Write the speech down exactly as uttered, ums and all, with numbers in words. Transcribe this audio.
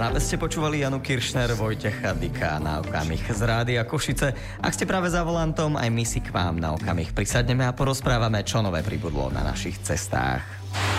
Práve ste počúvali Janu Kiršner, Vojtecha Dika na okamih z Rádia Košice. Ak ste práve za volantom, aj my si k vám na okamih prisadneme a porozprávame, čo nové pribudlo na našich cestách.